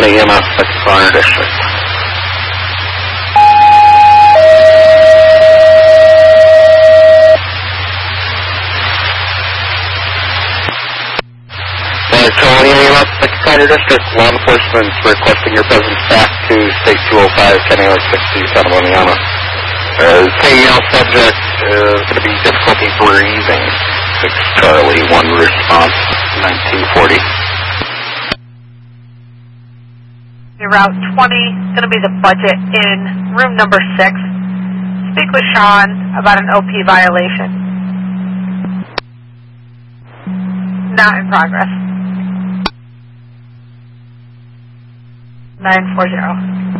County EMS 6 Fire District. County EMS 6 Fire District, law enforcement requesting your presence back to State 205, County 60, Santa Moniana. KEL subject is going to be difficulty breathing. 6 Charlie, 1 response, 1940. Route 20 is going to be the budget in room number 6. Speak with Sean about an OP violation. Not in progress. 940.